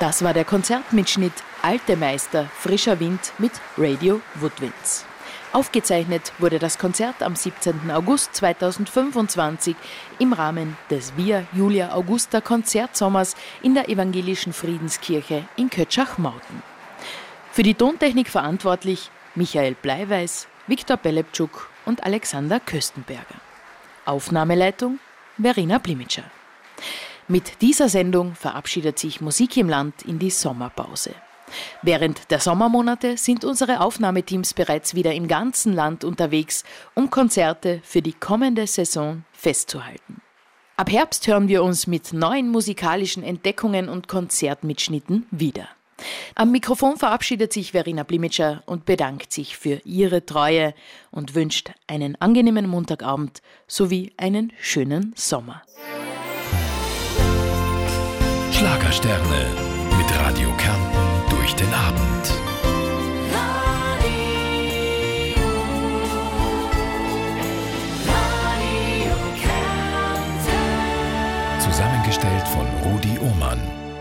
Das war der Konzertmitschnitt Alte Meister, frischer Wind mit Radio Woodwinds. Aufgezeichnet wurde das Konzert am 17. August 2025 im Rahmen des Via Julia Augusta Konzertsommers in der Evangelischen Friedenskirche in Kötschach-Mauten. Für die Tontechnik verantwortlich Michael Bleiweiß, Viktor Belepczuk und Alexander Köstenberger. Aufnahmeleitung Verena Blimitscher. Mit dieser Sendung verabschiedet sich Musik im Land in die Sommerpause. Während der Sommermonate sind unsere Aufnahmeteams bereits wieder im ganzen Land unterwegs, um Konzerte für die kommende Saison festzuhalten. Ab Herbst hören wir uns mit neuen musikalischen Entdeckungen und Konzertmitschnitten wieder. Am Mikrofon verabschiedet sich Verena Blimitscher und bedankt sich für Ihre Treue und wünscht einen angenehmen Montagabend sowie einen schönen Sommer. Schlagersterne mit Radio Kärnten durch den Abend. Radio Kärnten. Zusammengestellt von Rudi Ohmann.